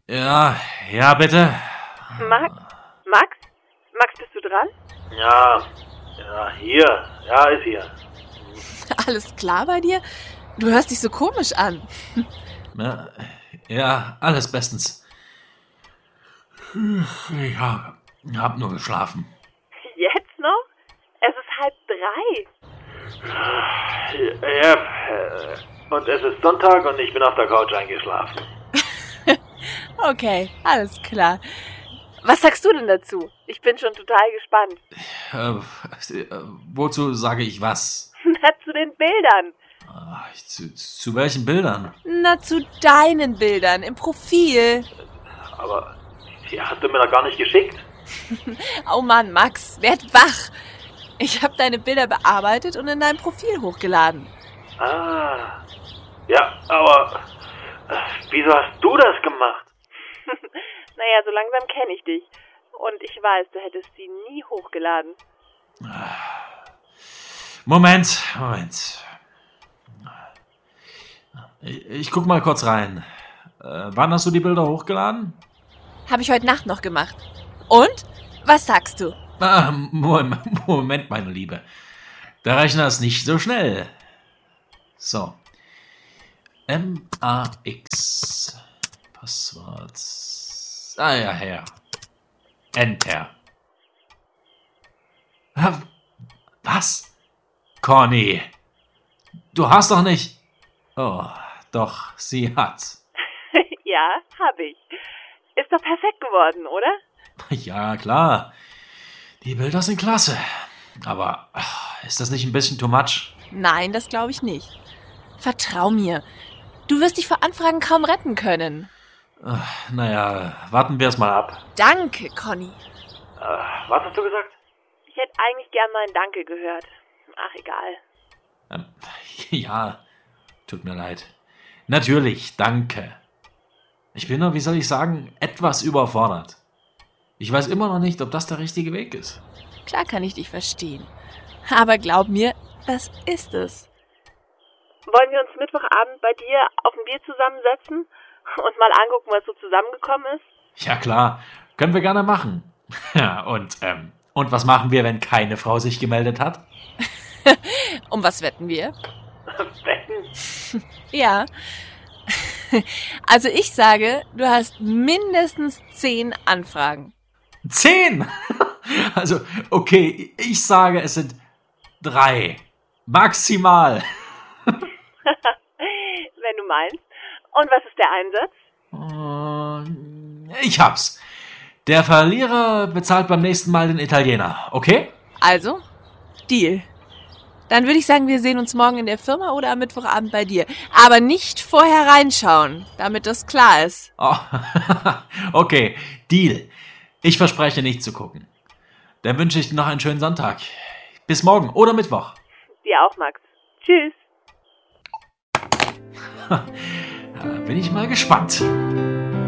Ja, bitte. Max? Max, bist du dran? Ja, hier. Ja, ist hier. Alles klar bei dir? Du hörst dich so komisch an. Ja, alles bestens. Ich hab nur geschlafen. Jetzt noch? Es ist 2:30. Ja, und es ist Sonntag und ich bin auf der Couch eingeschlafen. Okay, alles klar. Was sagst du denn dazu? Ich bin schon total gespannt. Wozu sage ich was? Na, zu den Bildern. Zu welchen Bildern? Na, zu deinen Bildern im Profil. Aber die hast du mir doch gar nicht geschickt. Oh Mann, Max, werd wach. Ich habe deine Bilder bearbeitet und in dein Profil hochgeladen. Ah, ja, aber wieso hast du das gemacht? Naja, so langsam kenne ich dich. Und ich weiß, du hättest sie nie hochgeladen. Moment. Ich guck mal kurz rein. Wann hast du die Bilder hochgeladen? Habe ich heute Nacht noch gemacht. Und? Was sagst du? Moment, meine Liebe. Der Rechner ist nicht so schnell. So. MAX. Passwort. Ja, her. Enter. Was? Conny. Du hast doch nicht... Oh, doch, sie hat. Ja, hab ich. Ist doch perfekt geworden, oder? Ja, klar. Die Bilder sind klasse. Aber ist das nicht ein bisschen too much? Nein, das glaube ich nicht. Vertrau mir. Du wirst dich vor Anfragen kaum retten können. Naja, warten wir es mal ab. Danke, Conny. Was hast du gesagt? Ich hätte eigentlich gern mal ein Danke gehört. Ach, egal. Ja, tut mir leid. Natürlich, danke. Ich bin nur, wie soll ich sagen, etwas überfordert. Ich weiß immer noch nicht, ob das der richtige Weg ist. Klar kann ich dich verstehen. Aber glaub mir, das ist es. Wollen wir uns Mittwochabend bei dir auf ein Bier zusammensetzen und mal angucken, was so zusammengekommen ist? Ja klar, können wir gerne machen. Ja, und was machen wir, wenn keine Frau sich gemeldet hat? Um was wetten wir? Wetten? Ja. Also ich sage, du hast mindestens 10 Anfragen. 10? Also, okay, ich sage, es sind 3. Maximal. Wenn du meinst. Und was ist der Einsatz? Ich hab's. Der Verlierer bezahlt beim nächsten Mal den Italiener, okay? Also, Deal. Dann würde ich sagen, wir sehen uns morgen in der Firma oder am Mittwochabend bei dir. Aber nicht vorher reinschauen, damit das klar ist. Oh, okay, Deal. Ich verspreche nicht zu gucken. Dann wünsche ich dir noch einen schönen Sonntag. Bis morgen oder Mittwoch. Dir auch, Max. Tschüss. Da bin ich mal gespannt.